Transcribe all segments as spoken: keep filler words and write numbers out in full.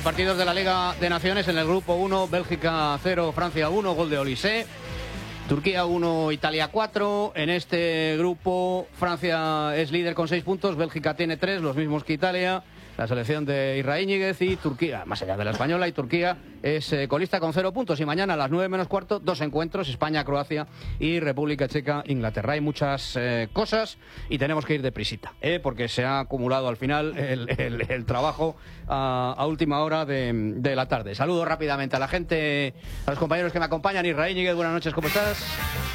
partidos de la Liga de Naciones en el grupo uno, Bélgica cero, Francia uno, gol de Olise. Turquía uno, Italia cuatro. En este grupo Francia es líder con seis puntos, Bélgica tiene tres, los mismos que Italia. La selección de Israel Íñiguez y Turquía, más allá de la española, y Turquía es eh, colista con cero puntos. Y mañana a las nueve menos cuarto, dos encuentros, España-Croacia y República Checa-Inglaterra. Hay muchas eh, cosas y tenemos que ir deprisita, ¿eh? porque se ha acumulado al final el, el, el trabajo a, a última hora de, de la tarde. Saludo rápidamente a la gente, a los compañeros que me acompañan. Israel Íñiguez, buenas noches, ¿cómo estás?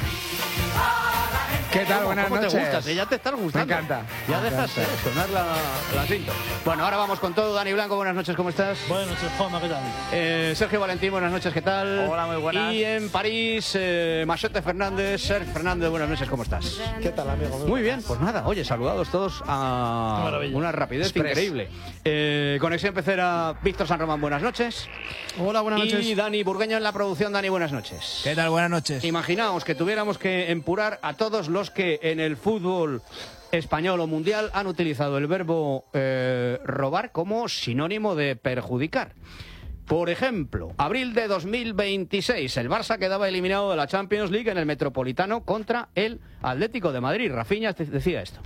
¿Qué tal? Buenas ¿Cómo noches. te gustas? ¿Eh? Ya te estás gustando. Me encanta. Ya me dejas encanta. eh, sonar la, la cinta. Bueno, ahora vamos con todo. Dani Blanco, buenas noches, ¿cómo estás? Buenas noches, Juanma, ¿qué tal? Eh, Sergio Valentín, buenas noches, ¿qué tal? Hola, muy buenas. Y en París, eh, Machete Fernández. Sergio Fernández, buenas noches, ¿cómo estás? ¿Qué tal, amigo? Muy, Muy bien, pues nada, oye, saludados todos a Qué maravilla. una rapidez Express. increíble. Eh, Conexión Pecera, Víctor San Román, buenas noches. Hola, buenas noches. Y Dani Burgueño en la producción. Dani, buenas noches. ¿Qué tal? Buenas noches. Imaginaos que tuviéramos que empurar a todos los que en el fútbol español o mundial han utilizado el verbo eh, robar como sinónimo de perjudicar. Por ejemplo, abril de dos mil veintiséis, el Barça quedaba eliminado de la Champions League en el Metropolitano contra el Atlético de Madrid. Rafinha decía esto.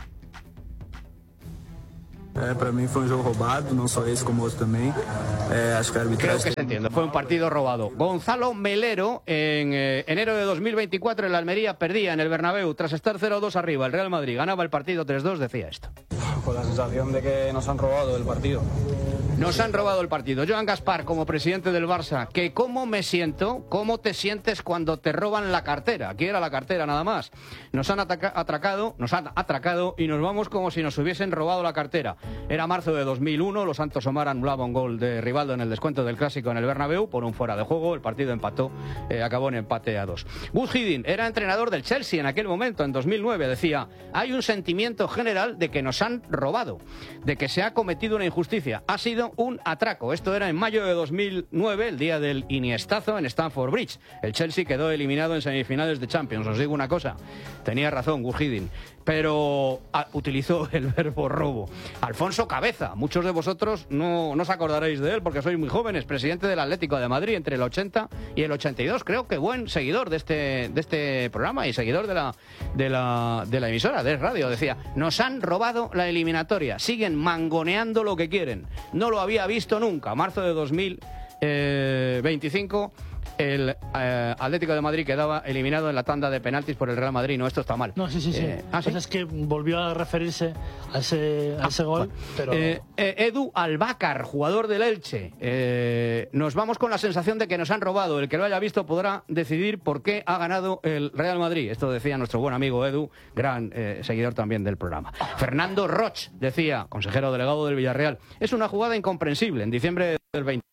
É, para mim foi um jogo roubado, não só esse como outro também. É, acho que a Creo arbitragem... que se entiende, fue un partido robado. Gonzalo Melero, en eh, enero de dos mil veinticuatro, el Almería perdía en el Bernabéu tras estar cero dos arriba. El Real Madrid ganaba el partido tres dos, decía esto. Con la sensación de que nos han robado el partido. Nos han robado el partido. Joan Gaspar, como presidente del Barça, que cómo me siento, cómo te sientes cuando te roban la cartera. Aquí era la cartera nada más. Nos han ataca- atracado, nos han atracado y nos vamos como si nos hubiesen robado la cartera. Era marzo de dos mil uno, los Santos Omar anulaba un gol de Rivaldo en el descuento del Clásico en el Bernabéu por un fuera de juego. El partido empató, eh, acabó en empate a dos. Gus Hiddink era entrenador del Chelsea en aquel momento, en dos mil nueve. Decía, hay un sentimiento general de que nos han robado, de que se ha cometido una injusticia. Ha sido un atraco. Esto era en mayo de dos mil nueve, el día del Iniestazo en Stamford Bridge. El Chelsea quedó eliminado en semifinales de Champions. Os digo una cosa, tenía razón Gus Hiddink, pero a, utilizó el verbo robo. Alfonso Cabeza, muchos de vosotros no, no os acordaréis de él porque sois muy jóvenes, presidente del Atlético de Madrid entre el ochenta y el ochenta y dos. Creo que buen seguidor de este, de este programa y seguidor de la, de, la, de la emisora, de radio. Decía, nos han robado la eliminatoria, siguen mangoneando lo que quieren. No lo había visto nunca. Marzo de dos mil veinticinco, el eh, Atlético de Madrid quedaba eliminado en la tanda de penaltis por el Real Madrid. No, esto está mal. No, sí, sí, sí. Eh, ¿ah, sí? Pues es que volvió a referirse a ese, a ese Ah, gol, bueno. pero... Eh, eh, Edu Albácar, jugador del Elche. Eh, nos vamos con la sensación de que nos han robado. El que lo haya visto podrá decidir por qué ha ganado el Real Madrid. Esto decía nuestro buen amigo Edu, gran eh, seguidor también del programa. Fernando Roch decía, consejero delegado del Villarreal, es una jugada incomprensible. En diciembre del veinte.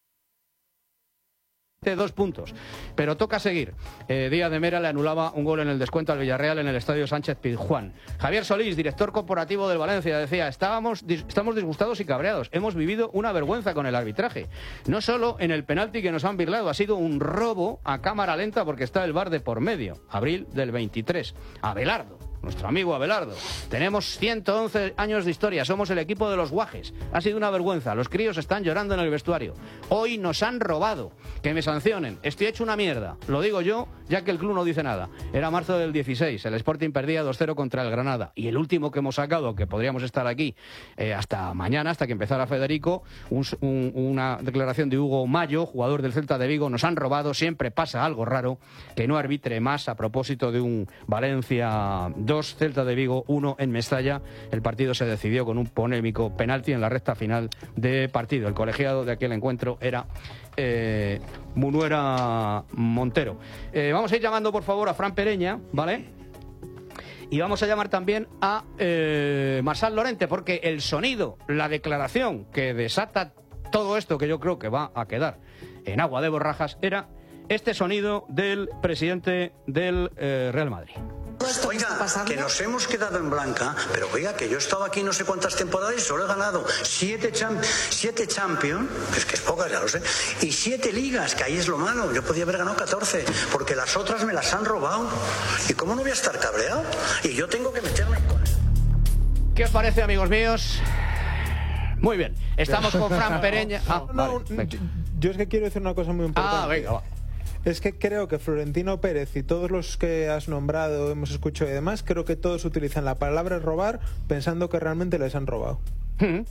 Dos puntos, pero toca seguir. Eh, Díaz de Mera le anulaba un gol en el descuento al Villarreal en el Estadio Sánchez Pizjuán. Javier Solís, director corporativo del Valencia, decía, estábamos dis- estamos disgustados y cabreados. Hemos vivido una vergüenza con el arbitraje. No solo en el penalti que nos han birlado, ha sido un robo a cámara lenta porque está el V A R de por medio. Abril del veintitrés. Abelardo, nuestro amigo Abelardo. Tenemos ciento once años de historia, somos el equipo de los guajes. Ha sido una vergüenza, los críos están llorando en el vestuario. Hoy nos han robado. Que me sancionen. Estoy hecho una mierda. Lo digo yo, ya que el club no dice nada. Era marzo del dieciséis, el Sporting perdía dos cero contra el Granada. Y el último que hemos sacado, que podríamos estar aquí eh, hasta mañana, hasta que empezara Federico, un, un, una declaración de Hugo Mayo, jugador del Celta de Vigo, nos han robado, siempre pasa algo raro, que no arbitre más a propósito de un Valencia dos, Celta de Vigo uno en Mestalla. El partido se decidió con un polémico penalti en la recta final de partido. El colegiado de aquel encuentro era eh, Munuera Montero. Eh, vamos a ir llamando por favor a Fran Pereña, ¿vale? Y vamos a llamar también a eh, Marsal Lorente, porque el sonido, la declaración que desata todo esto, que yo creo que va a quedar en agua de borrajas, era este sonido del presidente del eh, Real Madrid. Oiga, que nos hemos quedado en blanca, pero oiga, que yo he estado aquí no sé cuántas temporadas y solo he ganado siete, champ siete Champions, que es que es poca, ya lo sé, y siete ligas, que ahí es lo malo. Yo podía haber ganado catorce, porque las otras me las han robado. ¿Y cómo no voy a estar cabreado? Y yo tengo que meterme con... ¿Qué os parece, amigos míos? Muy bien, estamos con Fran Pereña. Ah, no, vale, yo, yo es que quiero decir una cosa muy importante. Ah, venga, va. Es que creo que Florentino Pérez y todos los que has nombrado, hemos escuchado y demás, creo que todos utilizan la palabra robar pensando que realmente les han robado. Mm.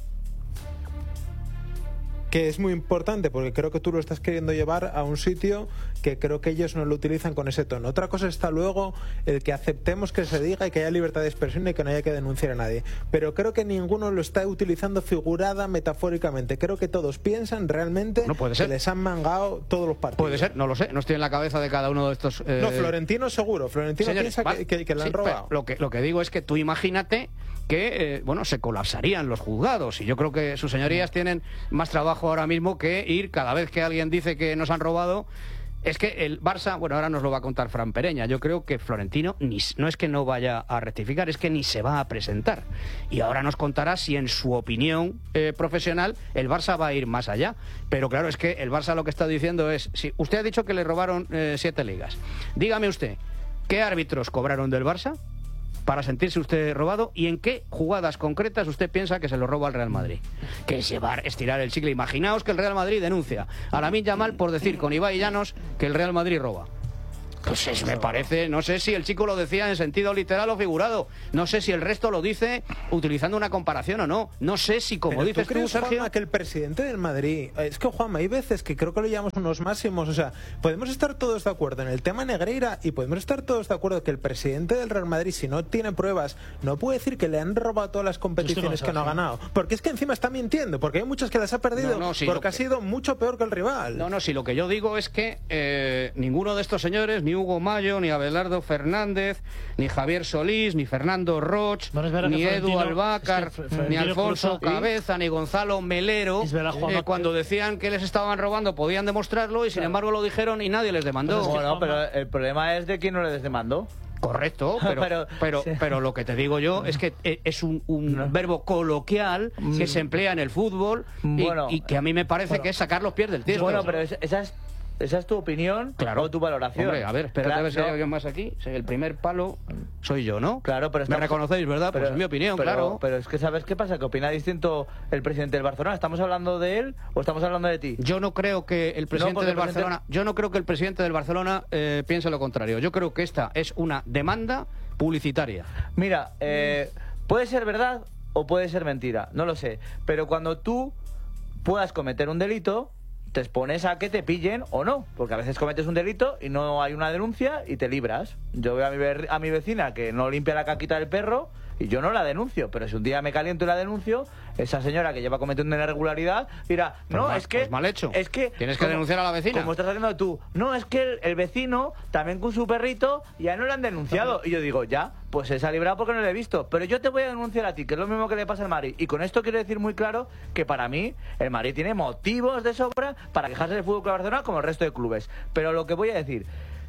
Que es muy importante porque creo que tú lo estás queriendo llevar a un sitio que creo que ellos no lo utilizan con ese tono. Otra cosa está luego el que aceptemos que se diga y que haya libertad de expresión y que no haya que denunciar a nadie. Pero creo que ninguno lo está utilizando figurada, metafóricamente. Creo que todos piensan realmente no puede ser. que les han mangado todos los partidos. Puede ser, no lo sé, no estoy en la cabeza de cada uno de estos... Eh... No, Florentino seguro. Florentino Señores, piensa vale, que, que, que le sí, han robado. Lo que, lo que digo es que tú imagínate que, eh, bueno, se colapsarían los juzgados y yo creo que sus señorías tienen más trabajo ahora mismo que ir cada vez que alguien dice que nos han robado. Es que el Barça, bueno, ahora nos lo va a contar Fran Pereña, yo creo que Florentino ni, no es que no vaya a rectificar, es que ni se va a presentar. Y ahora nos contará si en su opinión eh, profesional el Barça va a ir más allá. Pero claro, es que el Barça lo que está diciendo es, si usted ha dicho que le robaron eh, siete ligas, dígame usted, ¿qué árbitros cobraron del Barça para sentirse usted robado y en qué jugadas concretas usted piensa que se lo roba al Real Madrid? Que se va a estirar el chicle. Imaginaos que el Real Madrid denuncia a Lamine Yamal por decir con Ibai Llanos que el Real Madrid roba. Pues es, me parece, no sé si el chico lo decía en sentido literal o figurado. No sé si el resto lo dice utilizando una comparación o no. No sé si, como Pero dices tú, tú, crees, Sergio... Juanma, que el presidente del Madrid... Es que, Juanma, hay veces que creo que lo llevamos unos máximos. O sea, podemos estar todos de acuerdo en el tema Negreira y podemos estar todos de acuerdo que el presidente del Real Madrid, si no tiene pruebas, no puede decir que le han robado todas las competiciones que no ha ganado. Porque es que encima está mintiendo, porque hay muchas que las ha perdido no, no, si porque que... ha sido mucho peor que el rival. No, no, si lo que yo digo es que eh, ninguno de estos señores, ni Hugo Mayo, ni Abelardo Fernández, ni Javier Solís, ni Fernando Roch, bueno, ni Edu Florentino, Albácar, es que ni Alfonso Cruzado, Cabeza, ni Gonzalo Melero, verdad, Juanma, eh, cuando decían que les estaban robando podían demostrarlo y sin claro. embargo lo dijeron y nadie les demandó. Pues es que, Bueno, Juanma... pero el problema es de quién no les demandó. Correcto, pero, pero, pero, sí. pero lo que te digo yo es que es un, un no. verbo coloquial que se emplea en el fútbol y, bueno, y que a mí me parece bueno, que es sacar los pies del tiesto. Bueno, pero esa es, esa es tu opinión claro. o tu valoración. Hombre, a ver, espérate claro, a ver si no. hay alguien más aquí. El primer palo soy yo, ¿no? Claro, pero me estamos... reconocéis, ¿verdad? Pero, pues es mi opinión, pero, claro. Pero es que ¿sabes qué pasa? Que opina distinto el presidente del Barcelona. ¿Estamos hablando de él o estamos hablando de ti? Yo no creo que el presidente No, del el presidente... Barcelona, yo no creo que el presidente del Barcelona eh, piense lo contrario. Yo creo que esta es una demanda publicitaria. Mira, eh, puede ser verdad o puede ser mentira, no lo sé. Pero cuando tú puedas cometer un delito, te expones a que te pillen o no. Porque a veces cometes un delito y no hay una denuncia y te libras. Yo veo a mi, a mi vecina que no limpia la caquita del perro y yo no la denuncio. Pero si un día me caliento y la denuncio, esa señora que lleva cometiendo una irregularidad dirá, no, pues es que... Pues mal hecho. Es que tienes que como, denunciar a la vecina. Como estás haciendo tú. No, es que el, el vecino, también con su perrito, ya no lo han denunciado. Y yo digo, ya, pues se ha librado porque no lo he visto. Pero yo te voy a denunciar a ti, que es lo mismo que le pasa al Madrid. Y con esto quiero decir muy claro que para mí el Madrid tiene motivos de sobra para quejarse del Fútbol Club Barcelona como el resto de clubes. Pero lo que voy a decir,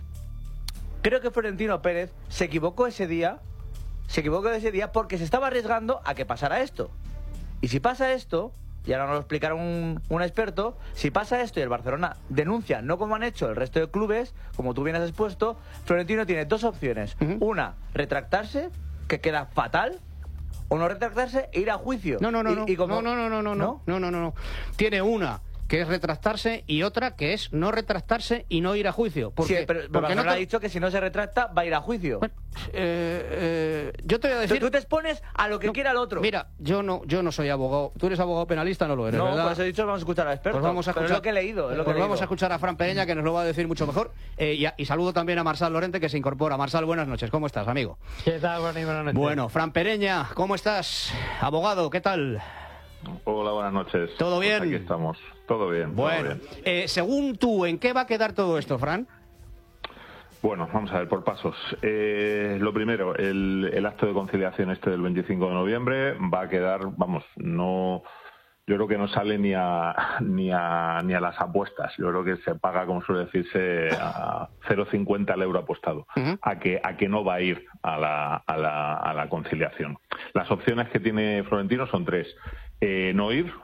creo que Florentino Pérez se equivocó ese día, se equivocó ese día porque se estaba arriesgando a que pasara esto. Y si pasa esto, y ahora nos lo explicará un, un experto, si pasa esto y el Barcelona denuncia, no como han hecho el resto de clubes, como tú bien has expuesto, Florentino tiene dos opciones. Uh-huh. Una, retractarse, que queda fatal, o no retractarse e ir a juicio. No, no, no, y, no. y como... no, no, no, no, no, no, no, no, no, no. Tiene una que es retractarse y otra que es no retractarse y no ir a juicio. Porque, sí, pero porque no te... ha dicho que si no se retracta va a ir a juicio. Bueno, eh, eh, yo te voy a decir... Tú te expones a lo que no, quiera el otro. Mira, yo no, yo no soy abogado. Tú eres abogado penalista, no lo eres, no, ¿verdad? por eso he dicho vamos a escuchar al experto. Pues vamos a escuchar, pero es lo que he leído. Es lo pues que he vamos leído. a escuchar a Fran Pereña, que nos lo va a decir mucho mejor. Eh, y, a, y saludo también a Marsal Lorente, que se incorpora. Marsal, buenas noches. ¿Cómo estás, amigo? ¿Qué tal? Buenas noches. Bueno, Fran Pereña, ¿cómo estás? Abogado, ¿qué tal? Hola, buenas noches. ¿Todo bien? Pues aquí estamos. Todo bien. Bueno, todo bien. Eh, según tú, ¿en qué va a quedar todo esto, Fran? Bueno, vamos a ver, por pasos. Eh, lo primero, el, el acto de conciliación este del veinticinco de noviembre va a quedar, vamos, no... Yo creo que no sale ni a, ni a ni a las apuestas. Yo creo que se paga, como suele decirse, a cero coma cincuenta el euro apostado. Uh-huh. a que a que no va a ir a la, a la, a la conciliación. Las opciones que tiene Florentino son tres. Eh, no ir,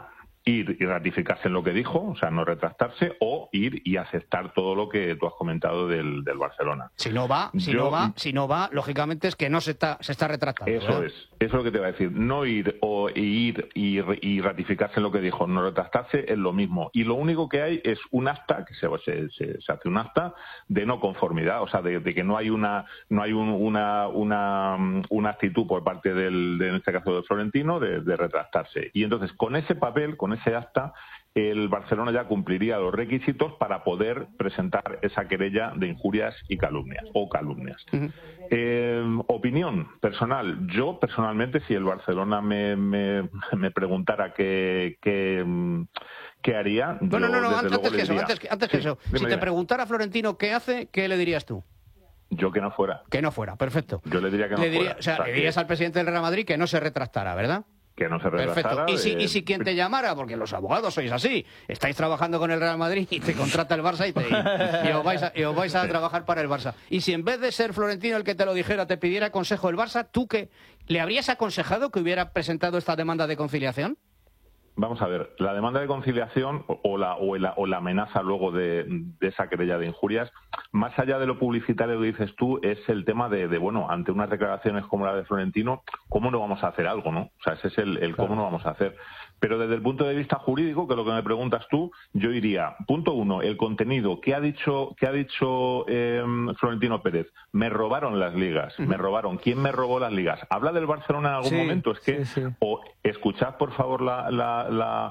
ir y ratificarse en lo que dijo, o sea, no retractarse, o ir y aceptar todo lo que tú has comentado del, del Barcelona. Si no va, si Yo, no va, si no va, lógicamente es que no se está, se está retractando. Eso ¿verdad? es, eso es lo que te va a decir. No ir o ir y, y ratificarse en lo que dijo, no retractarse, es lo mismo. Y lo único que hay es un acta, que se, se, se, se hace un acta de no conformidad, o sea, de, de que no hay una no hay un, una, una, una actitud por parte del, de, en este caso del Florentino, de, de retractarse. Y entonces, con ese papel, con ese acta, el Barcelona ya cumpliría los requisitos para poder presentar esa querella de injurias y calumnias, o calumnias. Uh-huh. Eh, opinión personal. Yo, personalmente, si el Barcelona me, me, me preguntara qué, qué, qué haría... No, no, no, no antes, que eso, diría, antes que antes que sí, eso. Dime, si te dime. preguntara Florentino qué hace, ¿qué le dirías tú? Yo que no fuera. Que no fuera, perfecto. Yo le diría que no le diría, fuera. O sea, o sea le que... dirías al presidente del Real Madrid que no se retractara, ¿verdad? Que no se retrasara. Perfecto. ¿Y si, de... y si quien te llamara, porque los abogados sois así, estáis trabajando con el Real Madrid y te contrata el Barça y, te, y, os, vais a, y os vais a trabajar para el Barça. Y si en vez de ser Florentino el que te lo dijera, te pidiera consejo el Barça, ¿tú qué? ¿Le habrías aconsejado que hubiera presentado esta demanda de conciliación? Vamos a ver, la demanda de conciliación o la, o la, o la amenaza luego de, de esa querella de injurias, más allá de lo publicitario que dices tú, es el tema de, de, bueno, ante unas declaraciones como la de Florentino, ¿cómo no vamos a hacer algo, no? O sea, ese es el, el cómo no vamos a hacer. Pero desde el punto de vista jurídico, que es lo que me preguntas tú, yo iría, punto uno, el contenido. ¿Qué ha dicho, qué ha dicho eh, Florentino Pérez? Me robaron las ligas, uh-huh. me robaron. ¿Quién me robó las ligas? ¿Habla del Barcelona en algún sí, momento? Es que, sí, sí. o escuchad, por favor, la, la, la,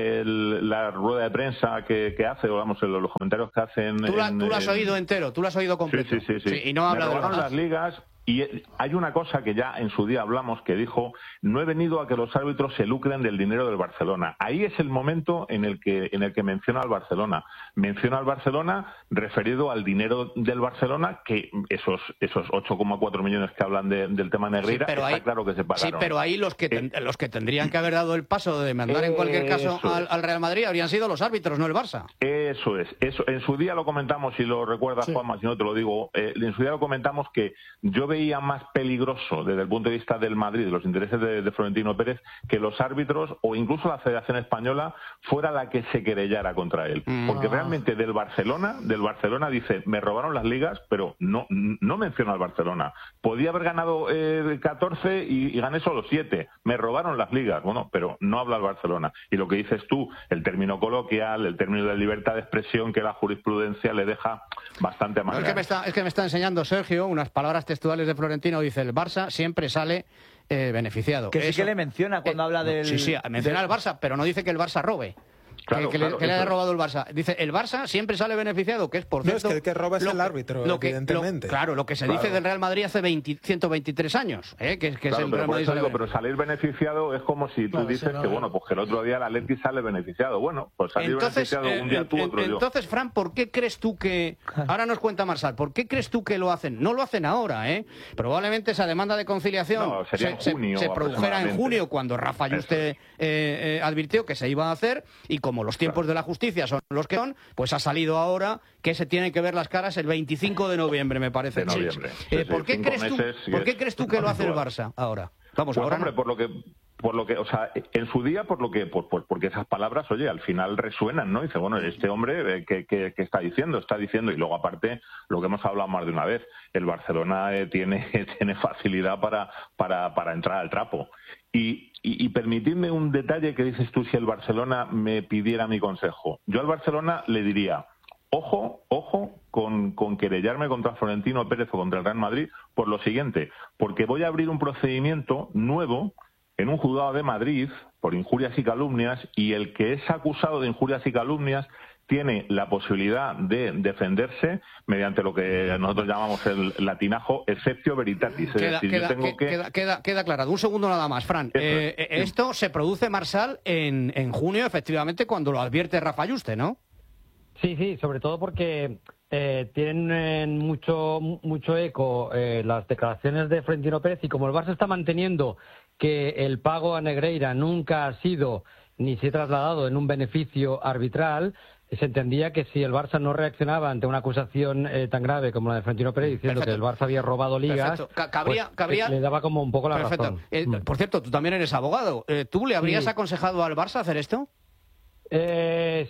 el, la rueda de prensa que, que hace, o vamos, los comentarios que hacen... Tú, la, en, tú lo has en... oído entero, tú lo has oído completo. Sí, sí, sí. sí. sí y no habla me robaron de las ligas... Y hay una cosa que ya en su día hablamos, que dijo, no he venido a que los árbitros se lucren del dinero del Barcelona. Ahí es el momento en el que en el que menciona al Barcelona. Menciona al Barcelona referido al dinero del Barcelona, que esos esos ocho coma cuatro millones que hablan de, del tema Negreira, sí, está ahí, claro que se pagaron. Sí, pero ahí los que, ten, eh, los que tendrían que haber dado el paso de mandar en cualquier caso al, al Real Madrid habrían sido los árbitros, no el Barça. Eso es. Eso, en su día lo comentamos, si lo recuerdas, sí. Juanma, si no te lo digo, eh, en su día lo comentamos que yo veía más peligroso desde el punto de vista del Madrid, de los intereses de, de Florentino Pérez, que los árbitros o incluso la Federación Española fuera la que se querellara contra él. Porque ah. realmente del Barcelona, del Barcelona dice, me robaron las ligas, pero no, no menciona al Barcelona. Podía haber ganado eh, catorce y, y gané solo siete. Me robaron las ligas. Bueno, pero no habla el Barcelona. Y lo que dices tú, el término coloquial, el término de libertad de expresión que la jurisprudencia le deja bastante más. No, es, que me está, es que me está enseñando Sergio unas palabras textuales de Florentino. Dice, el Barça siempre sale eh, beneficiado. Que sí Eso, que le menciona cuando eh, habla del... Sí, sí, menciona al Barça, pero no dice que el Barça robe. Claro, que, que, claro, le, que le haya robado el Barça. Dice, el Barça siempre sale beneficiado, que es por cierto... No, es que el que roba es lo el que, árbitro, lo que, evidentemente. Lo, claro, lo que se claro. dice del Real Madrid hace veinte, ciento veintitrés años, ¿eh? que, que claro, es el pero, Real por Madrid eso sale digo, pero salir beneficiado es como si tú claro, dices no, que, no. bueno, pues que el otro día el Atleti sale beneficiado. Bueno, pues salir entonces, beneficiado un día eh, tú, otro yo. Entonces, Fran, ¿por qué crees tú que... Ahora nos cuenta Marsal, ¿por qué crees tú que lo hacen? No lo hacen ahora, ¿eh? Probablemente esa demanda de conciliación no, sería se, en junio, se, se produjera en junio, cuando Rafa Yuste eh, eh, advirtió que se iba a hacer, y como los tiempos claro. de la justicia son los que son, pues ha salido ahora que se tienen que ver las caras el veinticinco de noviembre, me parece. De noviembre. Sí. Eh, ¿por, qué crees tú, ¿Por qué crees tú que lo hace el Barça ahora? Vamos, pues, ahora hombre, no. por lo que... Por lo que, o sea, en su día, por lo que, por, por, porque esas palabras, oye, al final resuenan, ¿no? Dice, bueno, este hombre, ¿qué, qué, qué está diciendo? Está diciendo, y luego aparte, lo que hemos hablado más de una vez, el Barcelona eh, tiene, tiene facilidad para, para, para entrar al trapo. Y, y, y permitidme un detalle que dices tú, si el Barcelona me pidiera mi consejo. Yo al Barcelona le diría, ojo, ojo, con, con querellarme contra Florentino Pérez o contra el Real Madrid, por lo siguiente, porque voy a abrir un procedimiento nuevo en un juzgado de Madrid por injurias y calumnias, y el que es acusado de injurias y calumnias tiene la posibilidad de defenderse mediante lo que nosotros llamamos el latinajo exceptio veritatis. Es queda, decir, queda, yo tengo que... queda, queda, queda aclarado. Un segundo nada más, Fran. Eh, eh, esto se produce, Marsal, en, en junio, efectivamente, cuando lo advierte Rafa Yuste, ¿no? Sí, sí, sobre todo porque eh, tienen mucho mucho eco eh, las declaraciones de Florentino Pérez, y como el Barça está manteniendo que el pago a Negreira nunca ha sido ni se ha trasladado en un beneficio arbitral, se entendía que si el Barça no reaccionaba ante una acusación eh, tan grave como la de Florentino Pérez diciendo Perfecto. que el Barça había robado ligas, cabría, pues, cabría... le daba como un poco la Perfecto. razón. Eh, por cierto, tú también eres abogado. Eh, ¿Tú le habrías sí. aconsejado al Barça hacer esto?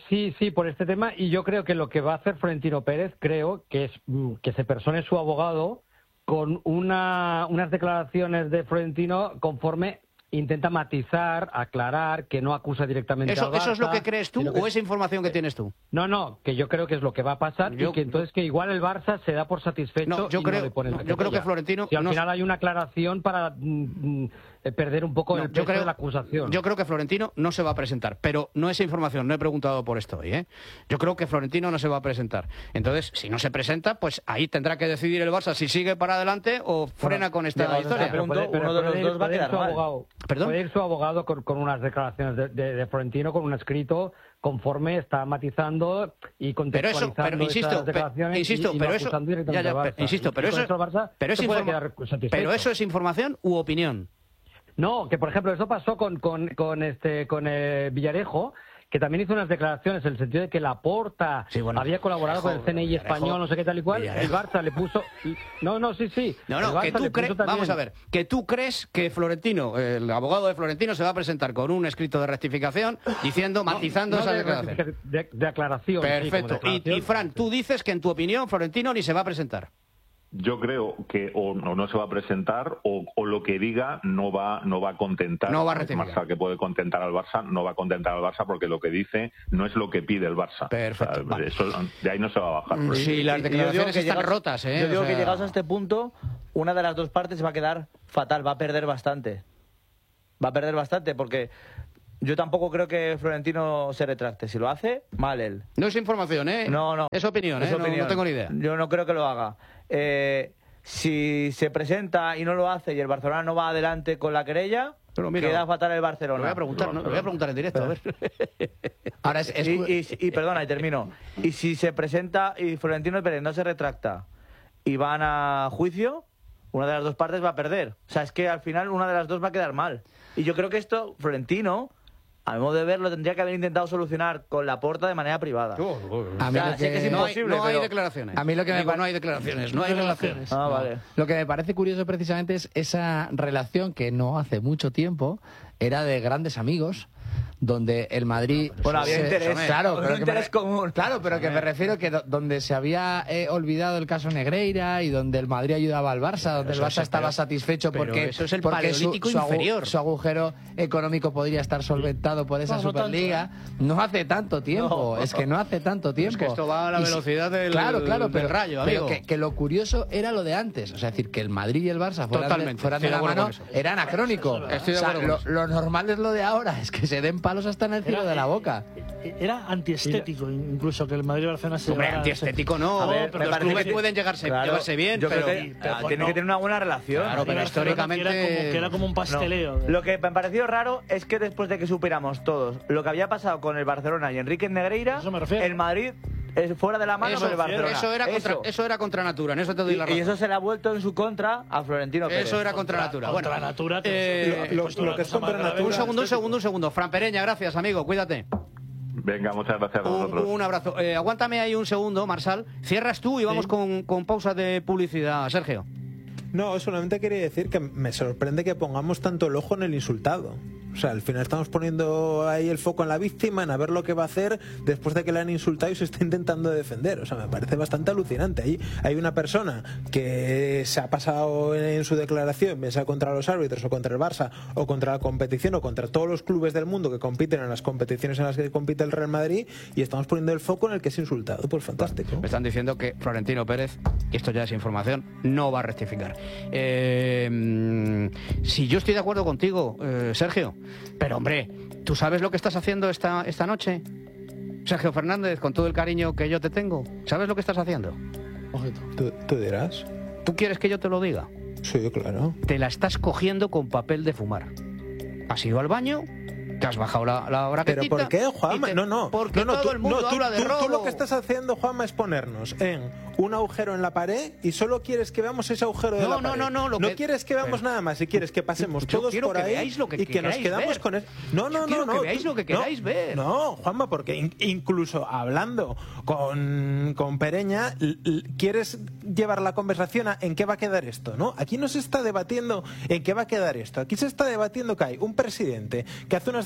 sí, sí, por este tema, y yo creo que lo que va a hacer Florentino Pérez, creo que es mm, que se persone su abogado con una, unas declaraciones de Florentino conforme intenta matizar, aclarar, que no acusa directamente ¿Eso, al Barça. ¿Eso es lo que crees tú que, o es información que tienes tú? No, no, que yo creo que es lo que va a pasar yo, y que entonces que igual el Barça se da por satisfecho no, yo y creo, no le pone no, yo creo que Florentino... Si al no, final hay una aclaración para mm, mm, perder un poco no, el peso creo, de la acusación. Yo creo que Florentino no se va a presentar, pero no es información, no he preguntado por esto hoy, ¿eh? Yo creo que Florentino no se va a presentar. Entonces, si no se presenta, pues ahí tendrá que decidir el Barça si sigue para adelante o frena bueno, con esta historia. Pero puede, pero uno de los ir, dos va a quedar mal. Abogado, ¿Perdón? Puede ir su abogado con, con unas declaraciones de, de, de Florentino, con un escrito conforme está matizando y contextualizando pero eso, pero, insisto, esas declaraciones pe, insisto, y, y pero no eso, ya, ya, pero, insisto, pero eso, Barça, pero, es informa pero eso es información u opinión. No, que por ejemplo eso pasó con con, con este con eh, Villarejo, que también hizo unas declaraciones en el sentido de que Laporta sí, bueno, había colaborado Villarejo, con el C N I Villarejo, español, no sé qué tal y cual. Villarejo. El Barça le puso... No, no, sí, sí. No, no, que tú crees... También... Vamos a ver, que tú crees que Florentino, el abogado de Florentino, se va a presentar con un escrito de rectificación diciendo, no, matizando no esas de declaraciones. De, de aclaración. Perfecto. Sí, declaración. Y, y Fran, tú dices que en tu opinión Florentino ni se va a presentar. Yo creo que o no, no se va a presentar o, o lo que diga no va no va a contentar no va a al Barça, que puede contentar al Barça, no va a contentar al Barça porque lo que dice no es lo que pide el Barça. Perfecto. O sea, eso, de ahí no se va a bajar. Sí, las declaraciones están llegados, rotas, ¿eh? Yo digo o sea... que llegados a este punto, una de las dos partes va a quedar fatal, va a perder bastante. Va a perder bastante porque... Yo tampoco creo que Florentino se retracte. Si lo hace, mal él. No es información, ¿eh? No, no. Es opinión, ¿eh? Es opinión. No, no tengo ni idea. Yo no creo que lo haga. Eh, si se presenta y no lo hace y el Barcelona no va adelante con la querella, pero mira, queda fatal el Barcelona. Lo voy a preguntar, ¿no? Lo voy a preguntar en directo, a ver. Ahora es, es... Y, y, y perdona, y termino. Y si se presenta y Florentino Pérez no se retracta y van a juicio, una de las dos partes va a perder. O sea, es que al final una de las dos va a quedar mal. Y yo creo que esto, Florentino... A mi modo de ver, lo tendría que haber intentado solucionar con Laporta de manera privada. Oh, oh, oh. A mí o sea, que... sé que es imposible, no hay, no pero... hay declaraciones. A mí lo que me Digo, pa... no hay declaraciones, no hay relaciones. Ah, vale. Lo que me parece curioso precisamente es esa relación que no hace mucho tiempo era de grandes amigos, donde el Madrid... Bueno, había se... interés, claro, pero pero interés me... común. Claro, pero que me refiero que do donde se había eh, olvidado el caso Negreira y donde el Madrid ayudaba al Barça, donde el Barça estaba pero, satisfecho porque, eso es el porque su, paleolítico su, inferior. su agujero económico podría estar solventado por esa no, no Superliga. Tanto, ¿eh? No hace tanto tiempo, no. es que no hace tanto tiempo. Es que esto va a la velocidad del, claro, claro, pero, del rayo, amigo. Pero que, que lo curioso era lo de antes, o sea, es decir, que el Madrid y el Barça fueran de, fueran de la mano era anacrónico. Estoy de o sea, lo, lo normal es lo de ahora, es que se den palos hasta en el cielo de la boca. Era antiestético incluso que el Madrid y Barcelona se... Hombre, antiestético no, a ver, pero los clubes que... pueden llegarse, claro, llevarse bien, yo pero, creo que, pero tiene no. que tener una buena relación. Claro, pero históricamente... Que era, como, que era como un pasteleo. No. Lo que me pareció raro es que después de que superamos todos lo que había pasado con el Barcelona y Enrique Negreira, el Madrid... Es fuera de la mano eso, del Barcelona. Eso era, contra, eso. eso era contra natura, en eso te doy la razón. Y eso se le ha vuelto en su contra a Florentino Pérez. Eso era contra, contra natura. Contra bueno, natura. Eh, lo, lo, lo que es contra natura. Un segundo, un segundo, un segundo. Fran Pereña, gracias, amigo, cuídate. Venga, muchas gracias a vosotros. Un, un abrazo. Eh, aguántame ahí un segundo, Marsal. Cierras tú y vamos sí. con, con pausa de publicidad. Sergio. No, solamente quería decir que me sorprende que pongamos tanto el ojo en el insultado. O sea, al final estamos poniendo ahí el foco en la víctima, en a ver lo que va a hacer después de que le han insultado y se está intentando defender. O sea, me parece bastante alucinante. Ahí hay una persona que se ha pasado en su declaración, bien sea contra los árbitros o contra el Barça o contra la competición o contra todos los clubes del mundo que compiten en las competiciones en las que compite el Real Madrid, y estamos poniendo el foco en el que es insultado. Pues fantástico. Me están diciendo que Florentino Pérez, y esto ya es información, no va a rectificar. Eh, si yo estoy de acuerdo contigo, eh, Sergio, pero hombre, ¿tú sabes lo que estás haciendo esta, esta noche? Sergio Fernández, con todo el cariño que yo te tengo, ¿sabes lo que estás haciendo? ¿Tú, tú dirás? ¿Tú quieres que yo te lo diga? Sí, claro. Te la estás cogiendo con papel de fumar. ¿Has ido al baño? Te has bajado la, la braquetita. ¿Pero por qué, Juanma? Te... No, no. Porque no, no, todo tú, el mundo no, tú, habla de tú, robo. Tú lo que estás haciendo, Juanma, es ponernos en un agujero en la pared y solo quieres que veamos ese agujero de no, la no, pared. No, no, no. No que... quieres que veamos Pero... nada más y quieres que pasemos yo todos quiero por que ahí veáis lo que y que nos quedamos ver. con eso. No, no, yo quiero no, no. que veáis lo que queráis no, ver. No, Juanma, porque in incluso hablando con, con Pereña, quieres llevar la conversación a en qué va a quedar esto, ¿no? Aquí no se está debatiendo en qué va a quedar esto. Aquí se está debatiendo que hay un presidente que hace unas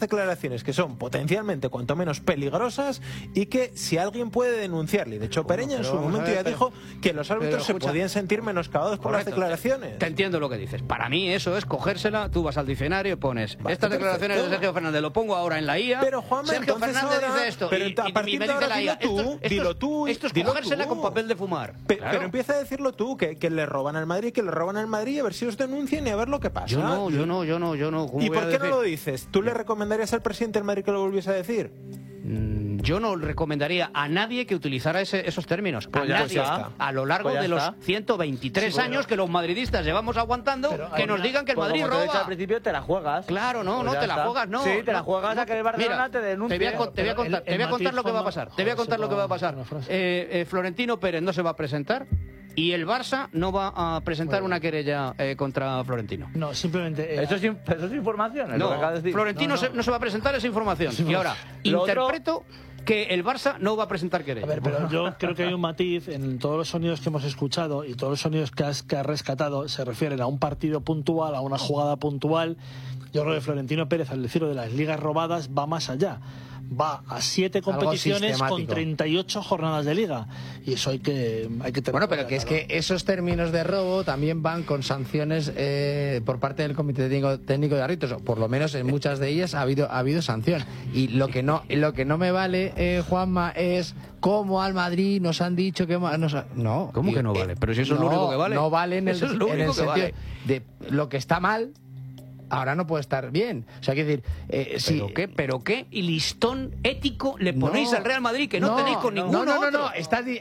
declaraciones que son potencialmente cuanto menos peligrosas y que si alguien puede denunciarle. De hecho, Pereña en su momento ya dijo que los árbitros se podían sentir menoscabados por las declaraciones. Te entiendo lo que dices. Para mí eso es cogérsela, tú vas al diccionario y pones estas declaraciones de Sergio Fernández, lo pongo ahora en la I A. Pero Juanma, Sergio entonces Fernández ahora, dice esto pero y, a y, partir y me de dice ahora la I A. dilo tú, esto, esto dilo es, tú, esto es dilo cogérsela tú. con papel de fumar. Pe- Claro. Pero empieza a decirlo tú, que, que le roban al Madrid, que le roban al Madrid, a ver si os denuncian y a ver lo que pasa. Yo no, yo no, yo no, yo no. ¿Cómo ¿Y voy por a qué no decir? lo dices? ¿Tú le recomendarías al presidente del Madrid que lo volviese a decir? Mm, Yo no recomendaría a nadie que utilizara ese- esos términos. Pues a ya nadie. está. A lo largo Pues ya de los está. ciento veintitrés Sí, bueno. años que los madridistas llevamos aguantando, que nos digan que el Pues Madrid como te he dicho roba. al principio, te la juegas. Claro, no, Pues no ya te la está. juegas, no. Sí, te la no, juegas no. a que el Barcelona Mira, te denuncie. Te voy a, con- te voy a Pero contar, el- te voy a el contar matiz, lo que va a Juanma, pasar. Te voy a joder, contar se lo que va a puede- pasar. una frase. Eh, eh, Florentino Pérez no se va a presentar y el Barça no va a presentar una querella eh, contra Florentino. No, simplemente... eh, Eso es, in- eso es información, es lo No, que acabas de decir. Florentino No, no. Se, no se va a presentar esa información. Y ahora, Lo otro- interpreto que el Barça no va a presentar querella. A ver, pero yo creo que hay un matiz en todos los sonidos que hemos escuchado y todos los sonidos que has, que has rescatado se refieren a un partido puntual, a una jugada puntual. Yo creo que Florentino Pérez, al decirlo de las ligas robadas, va más allá. Va a siete Algo competiciones con sistemático. treinta y ocho jornadas de liga. Y eso hay que, hay que tener. Bueno, pero que es que esos términos de robo también van con sanciones eh, por parte del Comité Técnico, técnico de Árbitros. O por lo menos en muchas de ellas ha habido ha habido sanción. Y lo que no lo que no me vale, eh, Juanma, es cómo al Madrid nos han dicho que ma- nos ha- no. ¿Cómo Y- que no vale? Pero si eso es lo no, único que vale. No vale en el, Eso es lo en el único que sentido vale. de lo que está mal. Ahora no puede estar bien. O sea, hay que decir, eh, si, ¿Pero qué? ¿Pero qué? ¿Y listón ético le ponéis No. al Real Madrid que no, tenéis con no, ninguno no, no, otro? no, estás di-